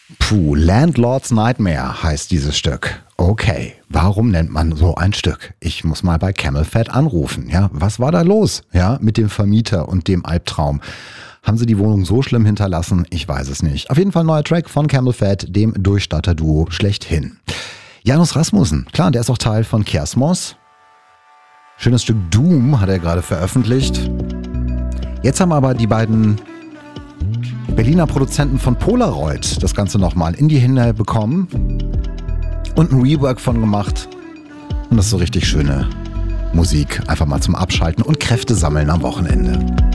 Puh, Landlord's Nightmare heißt dieses Stück. Okay, warum nennt man so ein Stück? Ich muss mal bei CamelPhat anrufen. Ja, was war da los? Ja, mit dem Vermieter und dem Albtraum. Haben sie die Wohnung so schlimm hinterlassen? Ich weiß es nicht. Auf jeden Fall ein neuer Track von CamelPhat, dem Durchstarter-Duo schlechthin. Janus Rasmussen, klar, der ist auch Teil von Kiasmos. Schönes Stück Doom hat er gerade veröffentlicht. Jetzt haben aber die beiden Berliner Produzenten von Polaroid das Ganze nochmal in die Hände bekommen und ein Rework von gemacht. Und das ist so richtig schöne Musik. Einfach mal zum Abschalten und Kräfte sammeln am Wochenende.